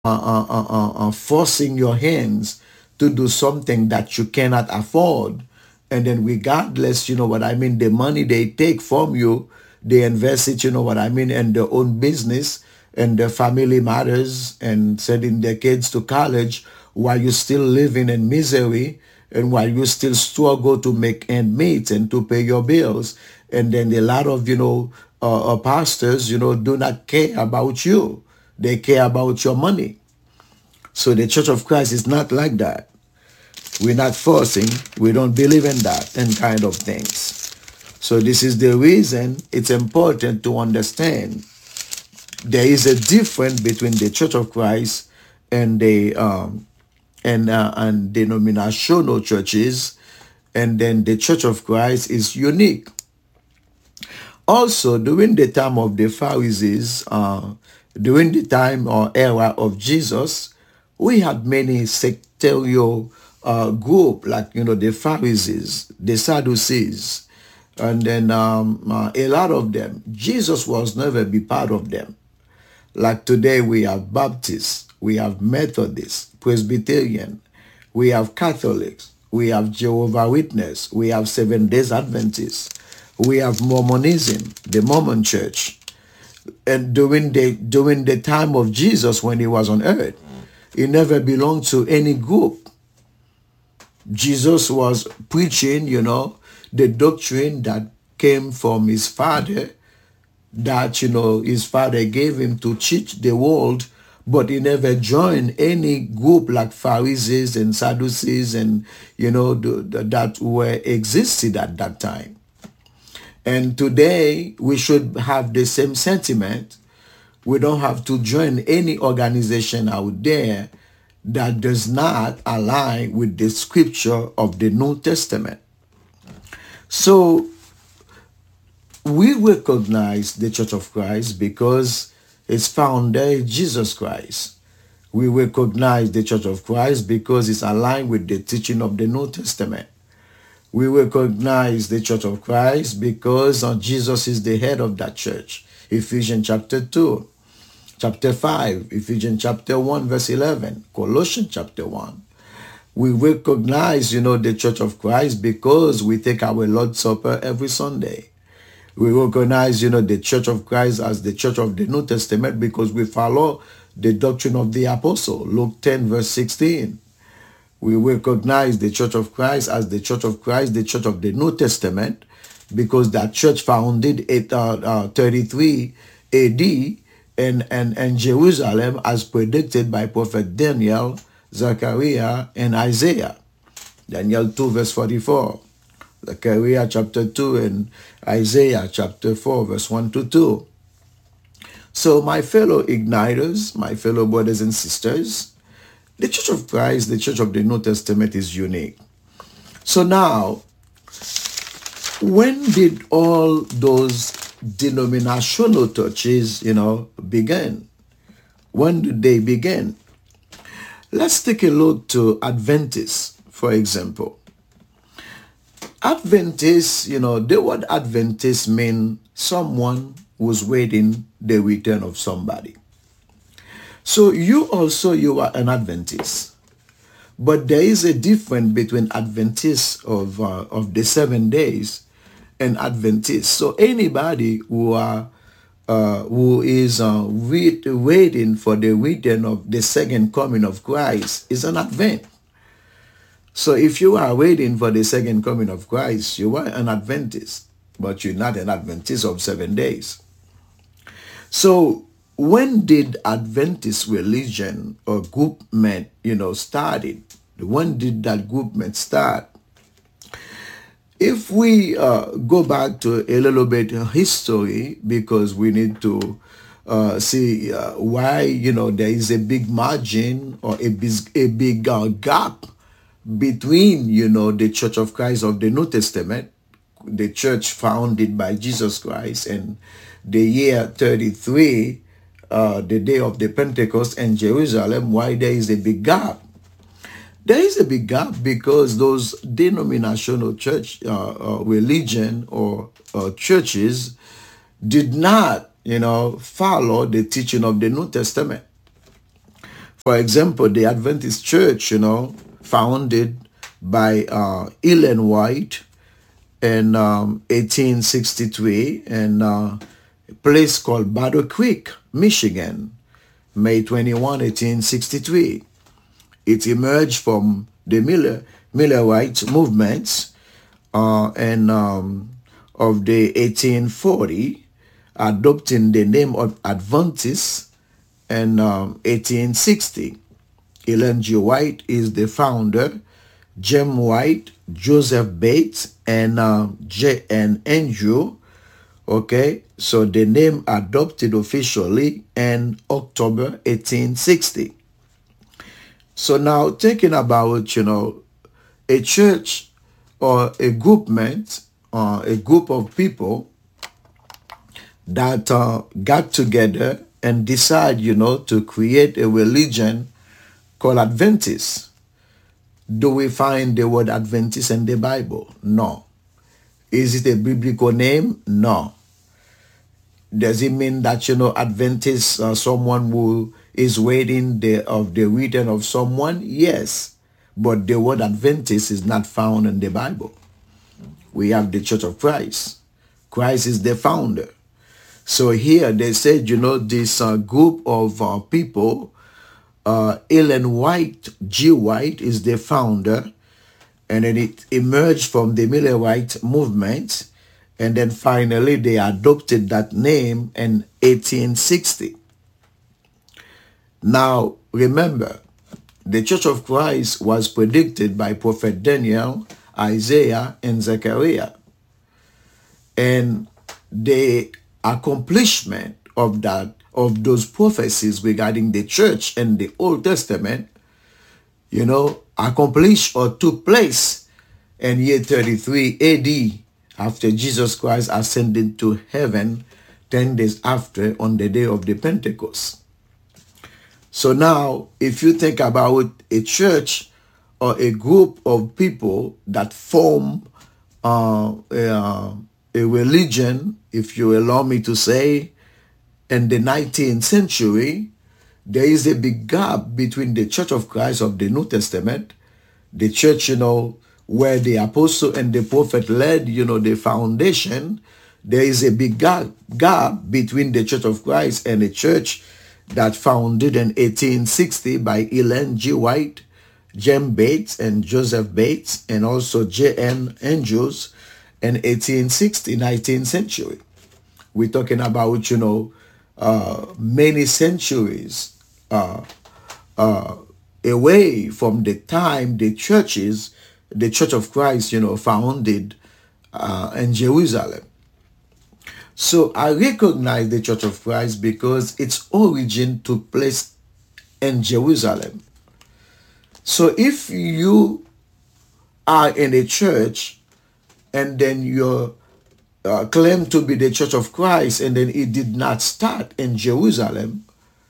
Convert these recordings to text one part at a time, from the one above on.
forcing your hands to do something that you cannot afford. And then regardless, you know what I mean, the money they take from you, they invest it, you know what I mean, in their own business and their family matters and sending their kids to college while you're still living in misery and while you still struggle to make end meet and to pay your bills. And then a lot of, pastors, do not care about you. They care about your money. So the Church of Christ is not like that. We're not forcing. We don't believe in that and kind of things. So this is the reason it's important to understand there is a difference between the Church of Christ and the and denominational churches, and then the Church of Christ is unique. Also, during the time of the Pharisees, during the time or era of Jesus, we had many sectarial group, like, the Pharisees, the Sadducees, and then a lot of them. Jesus was never be part of them. Like today we have Baptists, we have Methodists, Presbyterian, we have Catholics, we have Jehovah's Witness, we have Seventh-day Adventists, we have Mormonism, the Mormon Church. And during the time of Jesus when he was on earth, he never belonged to any group. Jesus was preaching, the doctrine that came from his Father, that, his Father gave him to teach the world, but he never joined any group like Pharisees and Sadducees and, that were existed at that time. And today, we should have the same sentiment. We don't have to join any organization out there that does not align with the scripture of the New Testament. So, we recognize the Church of Christ because its founder is Jesus Christ. We recognize the Church of Christ because it's aligned with the teaching of the New Testament. We recognize the Church of Christ because Jesus is the head of that church. Ephesians chapter 2, chapter 5, Ephesians chapter 1, verse 11, Colossians chapter 1. We recognize, the Church of Christ because we take our Lord's Supper every Sunday. We recognize, the Church of Christ as the Church of the New Testament because we follow the doctrine of the Apostle, Luke 10, verse 16. We recognize the Church of Christ as the Church of Christ, the Church of the New Testament, because that church founded at 33 AD in Jerusalem as predicted by Prophet Daniel, Zechariah, and Isaiah. Daniel 2, verse 44. Zechariah chapter 2 and Isaiah chapter 4, verse 1 to 2. So my fellow igniters, my fellow brothers and sisters, the Church of Christ, the Church of the New Testament is unique. So now, when did all those denominational churches, begin? When did they begin? Let's take a look to Adventists, for example. Adventists, the word Adventist means someone who's waiting the return of somebody. So you are an Adventist. But there is a difference between Adventists of the 7 days and Adventists. So anybody who is waiting for the return of the second coming of Christ is an Advent. So if you are waiting for the second coming of Christ, you are an Adventist, but you're not an Adventist of 7 days. So when did Adventist religion or groupment, started? When did that groupment start? If we go back to a little bit of history, because we need to see why, there is a big margin or a big gap between, the Church of Christ of the New Testament, the church founded by Jesus Christ, and the year 33, the day of the Pentecost in Jerusalem, why there is a big gap. There is a big gap because those denominational church, religion or churches did not, follow the teaching of the New Testament. For example, the Adventist Church, founded by Ellen White in 1863 in a place called Battle Creek, Michigan, May 21, 1863. It emerged from the Millerite movements and of the 1840, adopting the name of Adventist in 1860. Ellen G. White is the founder. James White, Joseph Bates, and J.N. Andrew. Okay, so the name adopted officially in October 1860. So now thinking about, a church or a groupment or a group of people that got together and decide, to create a religion called Adventist. Do we find the word Adventist in the Bible? No. Is it a biblical name? No. Does it mean that, Adventist, someone who is waiting of the return of someone? Yes. But the word Adventist is not found in the Bible. We have the Church of Christ. Christ is the founder. So here they said, this group of people, Ellen White, G. White is the founder, and then it emerged from the Millerite movement, and then finally they adopted that name in 1860. Now, remember, the Church of Christ was predicted by Prophet Daniel, Isaiah, and Zechariah. And the accomplishment of those prophecies regarding the church in the Old Testament, accomplished or took place in year 33 AD, after Jesus Christ ascended to heaven 10 days after, on the day of the Pentecost. So now, if you think about a church or a group of people that form a religion, if you allow me to say, in the 19th century, there is a big gap between the Church of Christ of the New Testament, the church, where the apostle and the prophet led, the foundation. There is a big gap between the Church of Christ and the church that founded in 1860 by Ellen G. White, James Bates, and Joseph Bates, and also J.N. Andrews in 1860, 19th century. We're talking about, many centuries away from the time the Church of Christ, founded in Jerusalem. So I recognize the Church of Christ because its origin took place in Jerusalem. So if you are in a church and then you claim to be the Church of Christ and then it did not start in Jerusalem,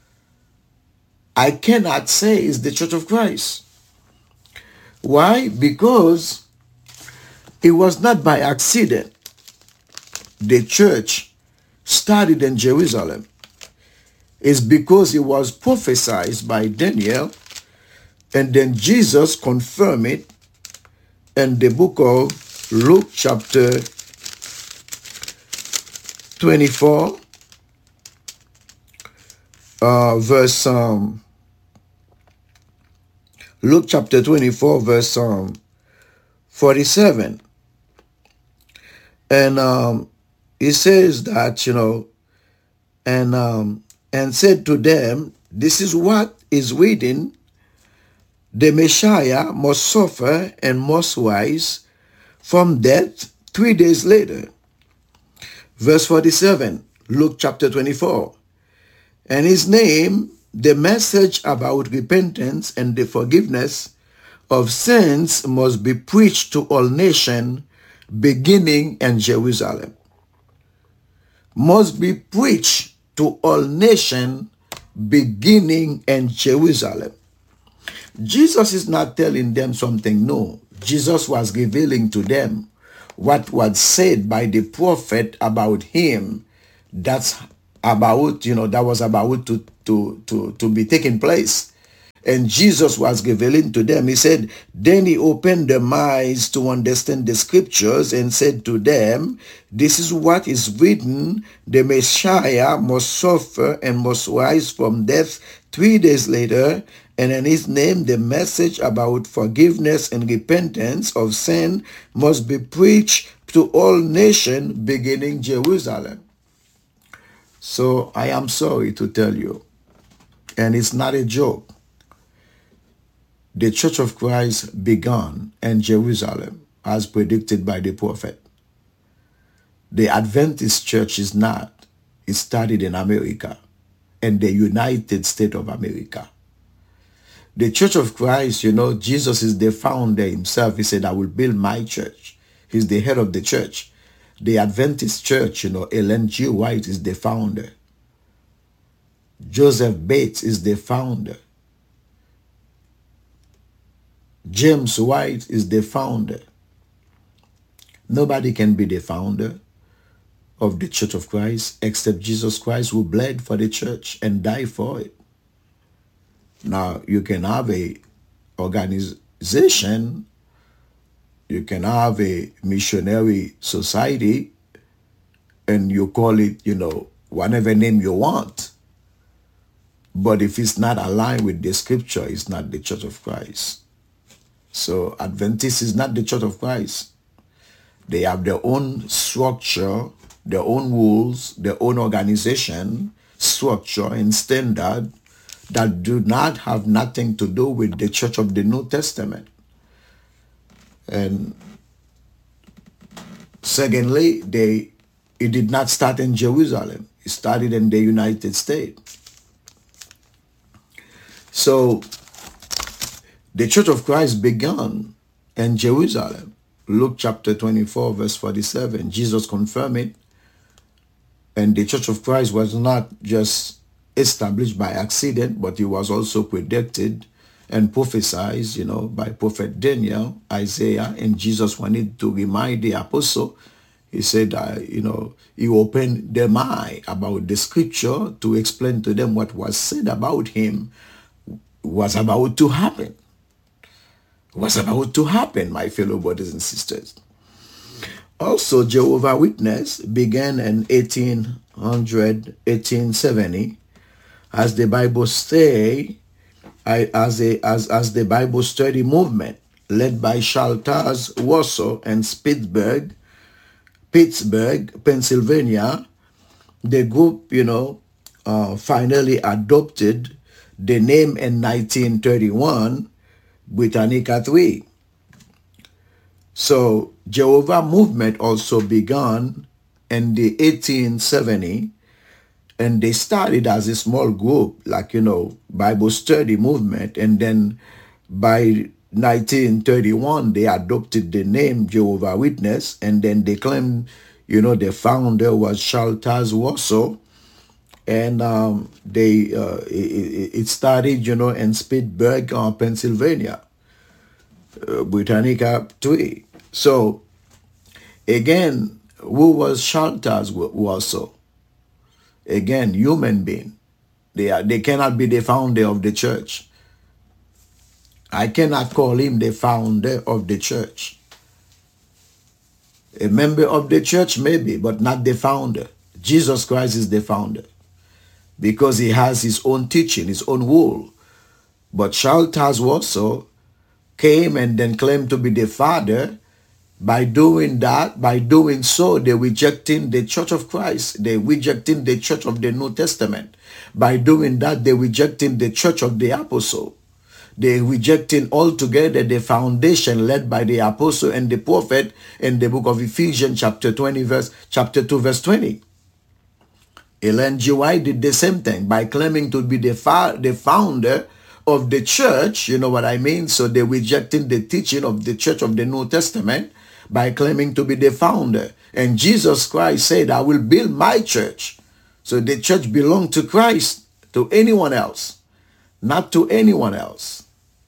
I cannot say it's the Church of Christ. Why? Because it was not by accident the church started in Jerusalem. It's because it was prophesied by Daniel, and then Jesus confirmed it in the book of Luke chapter 24, Luke chapter 24, verse 47. And it says that, and said to them, this is what is written, the Messiah must suffer and must rise from death 3 days later. Verse 47, Luke chapter 24. And his name, the message about repentance and the forgiveness of sins must be preached to all nations, beginning in Jerusalem. Must be preached to all nations, beginning in Jerusalem. Jesus is not telling them something new. Jesus was revealing to them what was said by the prophet about him. That's about, that was about to be taking place. And Jesus was revealing to them. He said, then he opened their minds to understand the scriptures and said to them, this is what is written, the Messiah must suffer and must rise from death 3 days later, and in his name the message about forgiveness and repentance of sin must be preached to all nations, beginning Jerusalem. So I am sorry to tell you, and it's not a joke, the Church of Christ began in Jerusalem as predicted by the prophet. The Adventist Church is not. It started in America, in the United States of America. The Church of Christ, you know, Jesus is the founder himself. He said, I will build my church. He's the head of the church. The Adventist Church, you know, Ellen G. White is the founder. Joseph Bates is the founder. James White is the founder. Nobody can be the founder of the Church of Christ except Jesus Christ, who bled for the church and died for it. Now, you can have a organization, you can have a missionary society, and you call it, you know, whatever name you want. But if it's not aligned with the scripture, it's not the Church of Christ. So Adventist is not the Church of Christ. They have their own structure, their own rules, their own organization, structure, and standard that do not have nothing to do with the Church of the New Testament. And secondly, it did not start in Jerusalem. It started in the United States. So the Church of Christ began in Jerusalem. Luke chapter 24, verse 47. Jesus confirmed it. And the Church of Christ was not just established by accident, but it was also predicted and prophesied, you know, by Prophet Daniel, Isaiah, and Jesus wanted to remind the apostle. He said, you know, he opened their mind about the scripture to explain to them what was said about him was about to happen. Was about to happen, my fellow brothers and sisters. Also, Jehovah's Witness began in 1870, as the Bible say, as the Bible study movement led by Charles Russell in Pittsburgh, Pennsylvania. The group, you know, finally adopted the name in 1931, Britannica 3. So Jehovah movement also began in the 1870, and they started as a small group, like, you know, Bible study movement. And then by 1931, they adopted the name Jehovah Witness. And then they claimed, you know, the founder was Charles Russell. And it started, you know, in Pittsburgh, Pennsylvania, Britannica 3. So again, who was Charles Russell? Again, human being. They cannot be the founder of the church. I cannot call him the founder of the church. A member of the church maybe, but not the founder. Jesus Christ is the founder, because he has his own teaching, his own rule. But Charles Russell came and then claimed to be the father. By doing so, they're rejecting the Church of Christ. They're rejecting the Church of the New Testament. By doing that, they're rejecting the Church of the Apostle. They're rejecting altogether the foundation led by the Apostle and the Prophet in the book of Ephesians chapter 2, verse 20. Ellen G. White did the same thing by claiming to be the founder of the church. You know what I mean? So they're rejecting the teaching of the Church of the New Testament by claiming to be the founder. And Jesus Christ said, I will build my church. So the church belonged to Christ, to anyone else, not to anyone else.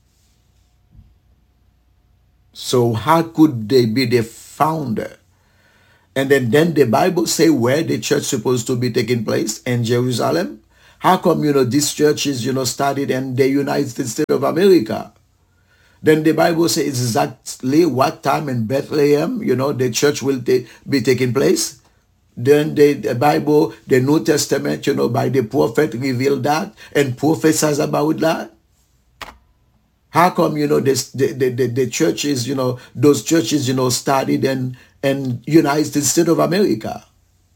So how could they be the founder? And then the Bible say where the church supposed to be taking place, in Jerusalem. How come, these churches, started in the United States of America? Then the Bible says exactly what time in Bethlehem, the church will be taking place. Then the Bible, the New Testament, by the prophet revealed that and prophesies about that. How come, the churches, those churches, started in United States of America?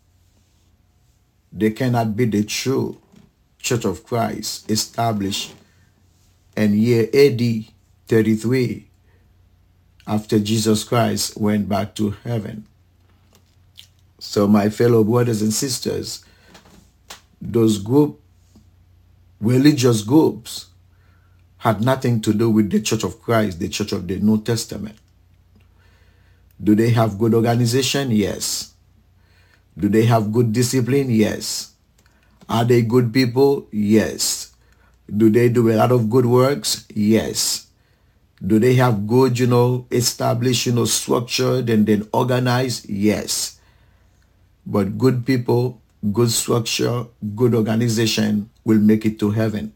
They cannot be the true Church of Christ established in year AD 33 after Jesus Christ went back to heaven. So my fellow brothers and sisters, those religious groups had nothing to do with the Church of Christ, the Church of the New Testament. Do they have good organization? Yes. Do they have good discipline? Yes. Are they good people? Yes. Do they do a lot of good works? Yes. Do they have good, established, structured and then organized? Yes. But good people, good structure, good organization will make it to heaven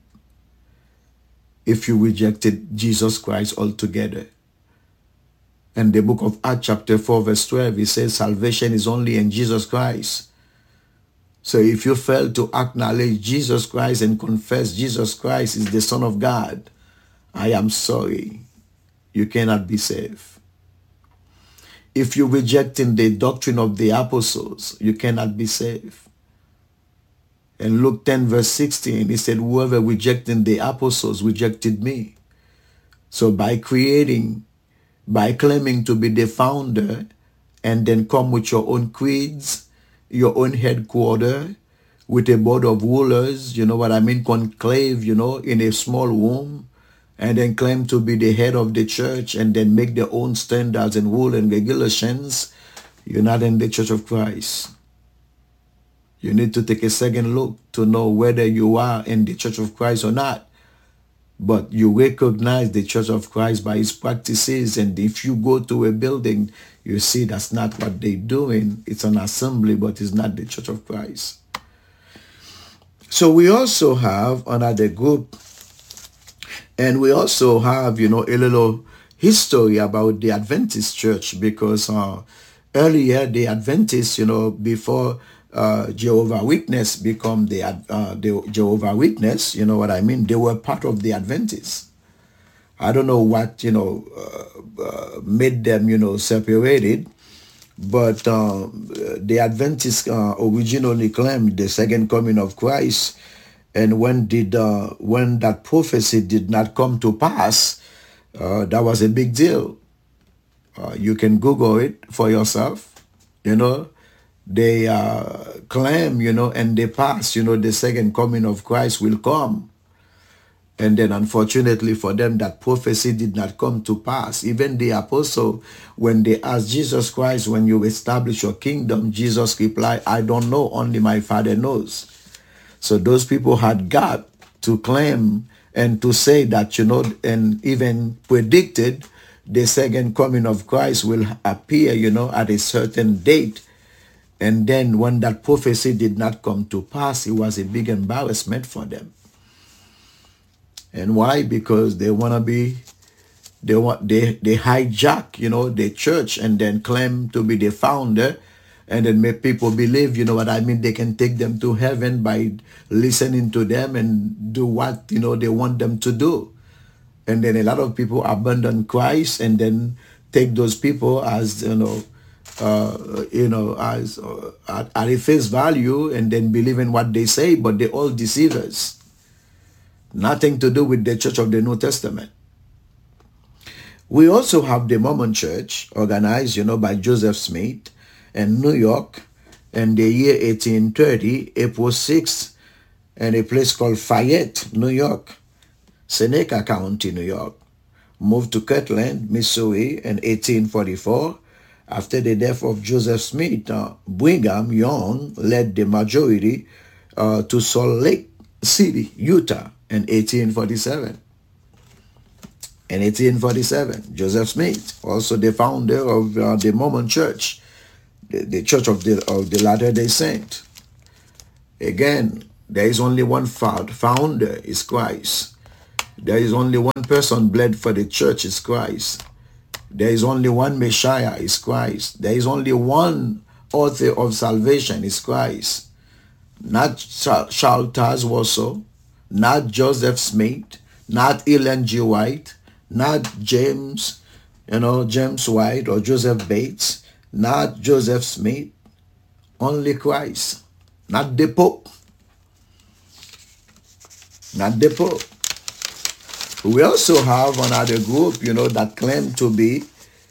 if you rejected Jesus Christ altogether. In the book of Acts chapter 4 verse 12, it says salvation is only in Jesus Christ. So if you fail to acknowledge Jesus Christ and confess Jesus Christ is the Son of God, I am sorry, you cannot be saved. If you're rejecting the doctrine of the apostles, you cannot be saved. In Luke 10 verse 16, he said, whoever rejected the apostles rejected me. So by claiming to be the founder and then come with your own creeds, your own headquarters, with a board of rulers, conclave, in a small room, and then claim to be the head of the church and then make their own standards and rules and regulations, you're not in the Church of Christ. You need to take a second look to know whether you are in the Church of Christ or not. But you recognize the Church of Christ by its practices, and if you go to a building, you see that's not what they're doing. It's an assembly, but it's not the Church of Christ. So we also have another group, and we also have, a little history about the Adventist church, because earlier the Adventists, before Jehovah's Witness become the Jehovah's Witness, they were part of the Adventists. I don't know what, made them, separated, but the Adventists originally claimed the second coming of Christ. And when that prophecy did not come to pass, that was a big deal. You can Google it for yourself, They claim, and they pass, the second coming of Christ will come. And then unfortunately for them, that prophecy did not come to pass. Even the apostle, when they asked Jesus Christ, when you establish your kingdom, Jesus replied, I don't know, only my Father knows. So those people had got to claim and to say that, and even predicted the second coming of Christ will appear, at a certain date. And then when that prophecy did not come to pass, it was a big embarrassment for them. And why? Because they hijack, the church and then claim to be the founder and then make people believe, they can take them to heaven by listening to them and do what, they want them to do. And then a lot of people abandon Christ and then take those people as, as at a face value and then believe in what they say, but they're all deceivers. Nothing to do with the Church of the New Testament. We also have the Mormon Church, organized, by Joseph Smith in New York in the year 1830, April 6th, in a place called Fayette, New York, Seneca County, New York. Moved to Kirtland, Missouri in 1844. After the death of Joseph Smith, Brigham Young led the majority to Salt Lake City, Utah in 1847. In 1847, Joseph Smith, also the founder of the Mormon Church, the Church of the Latter-day Saints. Again, There is only one founder, is Christ. There is only one person bled for the church, is Christ. There is only one Messiah, is Christ. There is only one author of salvation, is Christ. Not Charles Taze, not Joseph Smith, not Ellen G. White, not James White or Joseph Bates, not Joseph Smith, only Christ, not the Pope, not the Pope. We also have another group, that claim to be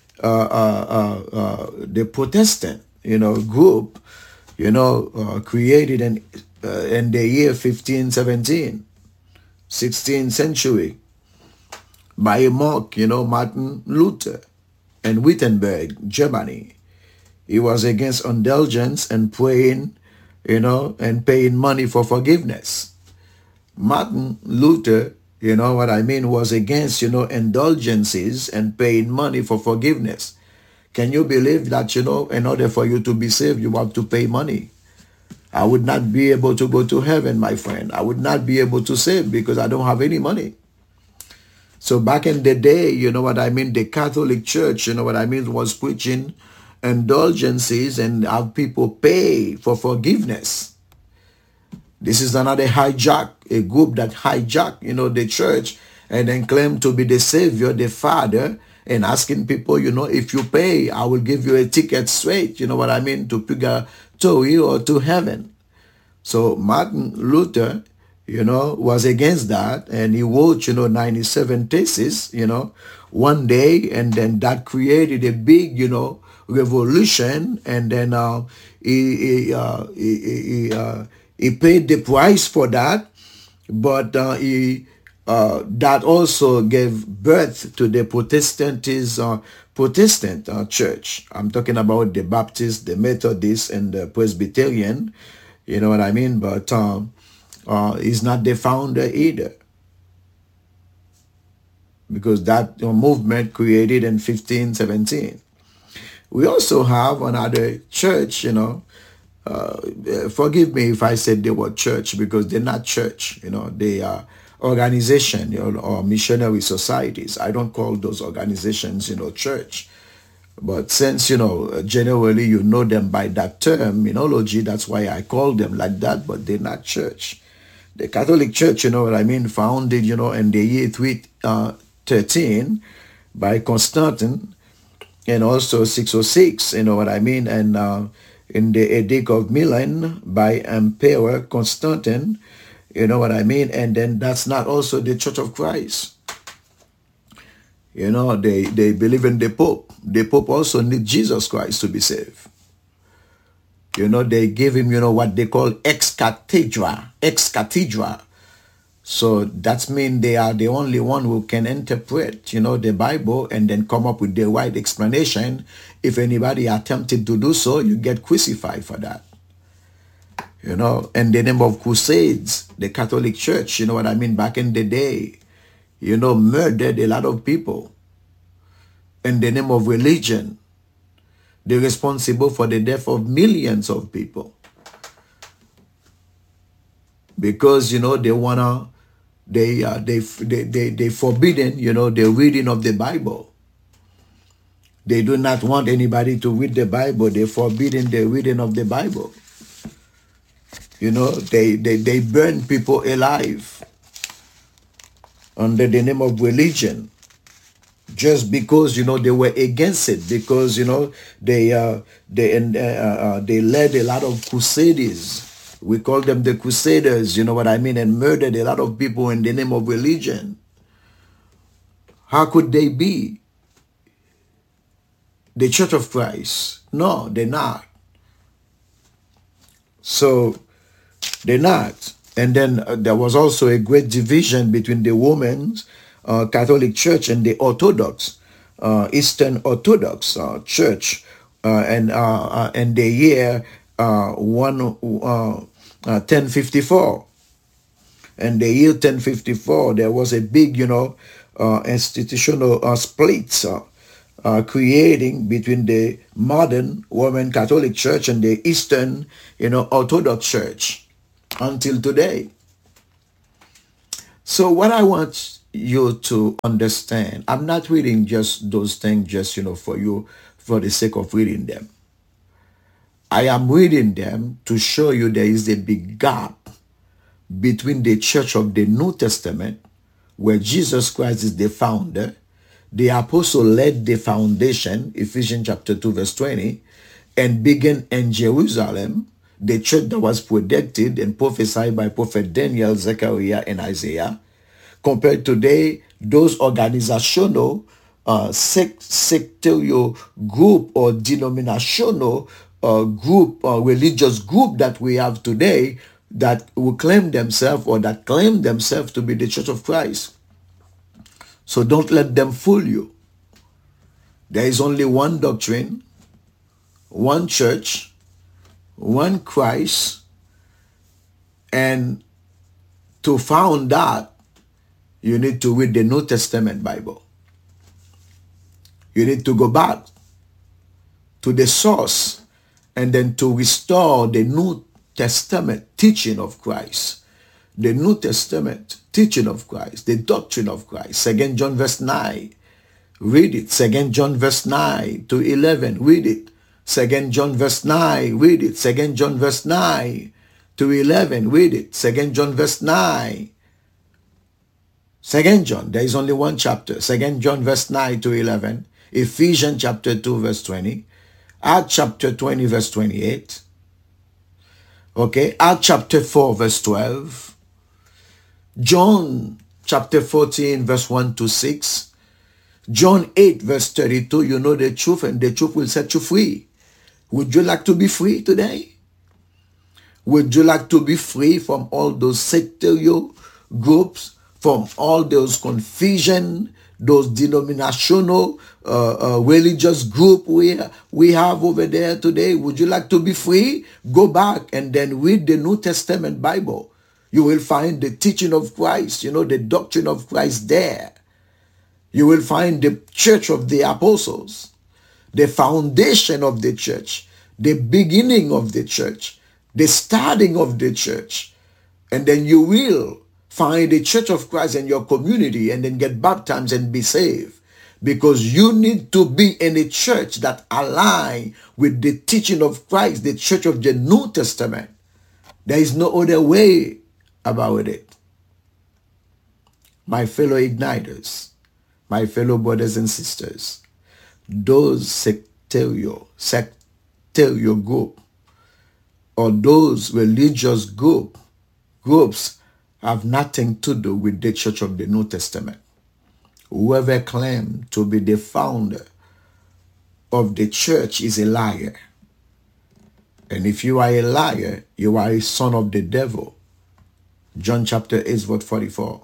the Protestant, group, created in the year 1517, 16th century, by a monk, Martin Luther, in Wittenberg, Germany. He was against indulgence and praying, and paying money for forgiveness. Martin Luther, was against, indulgences and paying money for forgiveness. Can you believe that, in order for you to be saved, you have to pay money? I would not be able to go to heaven, my friend. I would not be able to save because I don't have any money. So back in the day, the Catholic Church, was preaching indulgences and have people pay for forgiveness. This is another hijack, a group that hijack, the church and then claim to be the Savior, the Father, and asking people, if you pay, I will give you a ticket straight, to purgatory or to heaven. So Martin Luther, was against that, and he wrote, 97 theses, one day, and then that created a big, revolution, and then he paid the price for that, but that also gave birth to the Protestant church. I'm talking about the Baptist, the Methodist, and the Presbyterian, but he's not the founder either, because that movement created in 1517. We also have another church, forgive me if I said they were church, because they're not church, they are organization, or missionary societies. I don't call those organizations, church. But since, generally you know them by that terminology, that's why I call them like that, but they're not church. The Catholic Church, founded, in the year 313 by Constantine, and also 606, and in the Edict of Milan by Emperor Constantine, and then that's not also the Church of Christ. They believe in the Pope. The Pope also needs Jesus Christ to be saved. They give him, what they call ex cathedra. So that means they are the only one who can interpret, the Bible and then come up with the right explanation. If anybody attempted to do so, you get crucified for that. In the name of crusades, the Catholic Church, back in the day, murdered a lot of people. In the name of religion, they're responsible for the death of millions of people. Because, they wanna, they forbidden, the reading of the Bible. They do not want anybody to read the Bible. They forbidden the reading of the Bible. They burn people alive under the name of religion, just because they were against it, because they led a lot of crusaders. We call them the Crusaders, and murdered a lot of people in the name of religion. How could they be the Church of Christ? No, they're not. So they're not. And then there was also a great division between the Women's Catholic Church and the Orthodox, Eastern Orthodox Church. And in the year 1054. In the year 1054, there was a big, institutional split creating between the modern Roman Catholic Church and the Eastern, Orthodox Church. until today. So what I want you to understand, I'm not reading just those things just, for you, for the sake of reading them. I am reading them to show you there is a big gap between the church of the New Testament, where Jesus Christ is the founder, the apostle laid the foundation, Ephesians chapter 2, verse 20, and began in Jerusalem, the church that was predicted and prophesied by Prophet Daniel, Zechariah, and Isaiah, compared today, those organizational, sectorial group or denominational group or religious group that we have today that will claim themselves or that claim themselves to be the Church of Christ. So don't let them fool you. There is only one doctrine, one church, one Christ, and to found that, you need to read the New Testament Bible. You need to go back to the source and then to restore the New Testament teaching of Christ. The New Testament teaching of Christ, the doctrine of Christ. 2 John verse 9, read it. 2 John verse 9 to 11, read it. 2 John verse 9, read it. 2 John verse 9 to 11, read it. 2 John verse 9. 2 John, there is only one chapter. 2 John verse 9 to 11. Ephesians chapter 2 verse 20. Acts chapter 20 verse 28. Okay, Acts chapter 4 verse 12. John chapter 14 verse 1 to 6. John 8 verse 32. You know the truth and the truth will set you free. Would you like to be free today? Would you like to be free from all those sectarian groups, from all those confusion, those denominational religious group we have over there today? Would you like to be free? Go back and then read the New Testament Bible. You will find the teaching of Christ, the doctrine of Christ there. You will find the church of the apostles, the foundation of the church, the beginning of the church, the starting of the church. And then you will find the church of Christ in your community and then get baptized and be saved. Because you need to be in a church that align with the teaching of Christ, the church of the New Testament. There is no other way about it. My fellow igniters, my fellow brothers and sisters, those sectarian group or those religious groups have nothing to do with the church of the New Testament. Whoever claims to be the founder of the church is a liar. And if you are a liar, you are a son of the devil. John chapter 8 verse 44.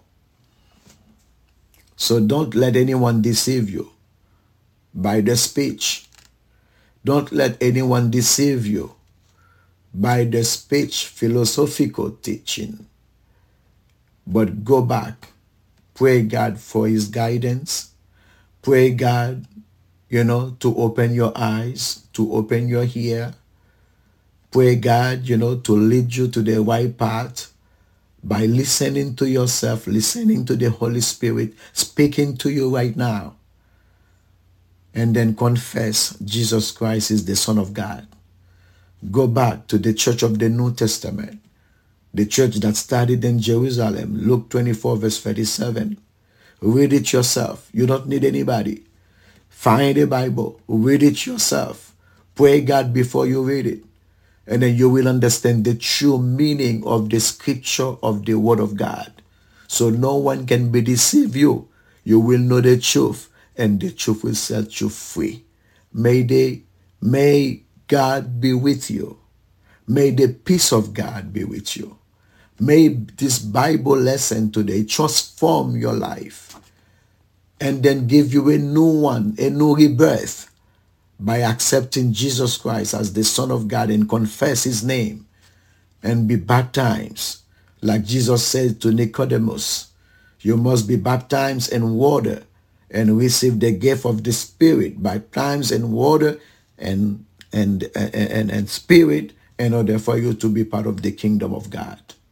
So don't let anyone deceive you by the speech. Don't let anyone deceive you by the speech philosophical teaching. But go back. Pray God for his guidance. Pray God, to open your eyes, to open your ear. Pray God, to lead you to the right path by listening to yourself, listening to the Holy Spirit speaking to you right now. And then confess Jesus Christ is the Son of God. Go back to the church of the New Testament, the church that started in Jerusalem, Luke 24 verse 37. Read it yourself. You don't need anybody. Find a Bible. Read it yourself. Pray God before you read it. And then you will understand the true meaning of the scripture of the Word of God. So no one can deceive you. You will know the truth, and the truth will set you free. May God be with you. May the peace of God be with you. May this Bible lesson today transform your life and then give you a new one, a new rebirth by accepting Jesus Christ as the Son of God and confess his name and be baptized. Like Jesus said to Nicodemus, you must be baptized in water and receive the gift of the Spirit, baptized in water and spirit in order for you to be part of the kingdom of God.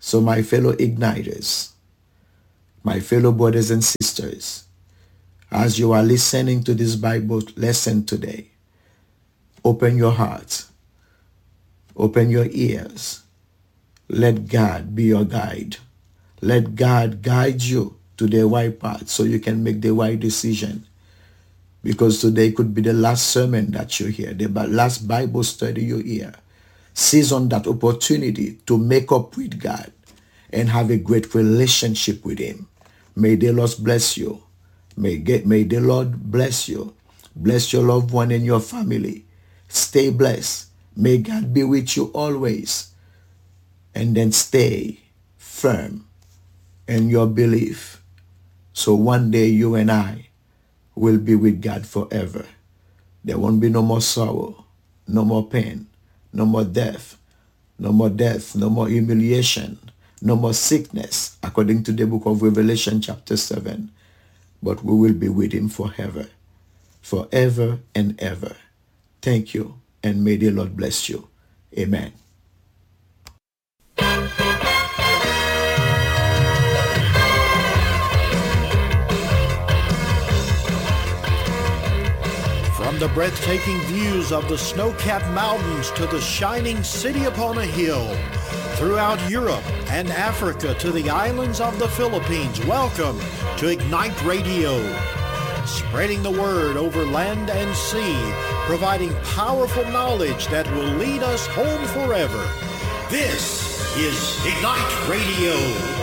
So my fellow igniters, my fellow brothers and sisters, as you are listening to this Bible lesson today, open your heart, open your ears. Let God be your guide. Let God guide you to the right path so you can make the right decision. Because today could be the last sermon that you hear, the last Bible study you hear. Seize on that opportunity to make up with God and have a great relationship with Him. May the Lord bless you. May the Lord bless you. Bless your loved one and your family. Stay blessed. May God be with you always. And then stay firm in your belief. So one day you and I will be with God forever. There won't be no more sorrow, no more pain, no more death, no more humiliation, no more sickness, according to the book of Revelation chapter 7. But we will be with Him forever, forever and ever. Thank you, and may the Lord bless you. Amen. From the breathtaking views of the snow-capped mountains to the shining city upon a hill, throughout Europe and Africa to the islands of the Philippines, welcome to Ignite Radio. Spreading the word over land and sea, providing powerful knowledge that will lead us home forever. This is Ignite Radio.